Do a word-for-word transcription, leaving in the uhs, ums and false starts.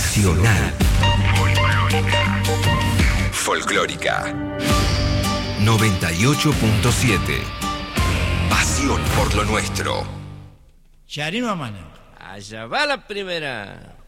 Nacional. Folclórica. Folclórica. noventa y ocho punto siete. Pasión por lo nuestro. Yarino a mano. Allá va la primera.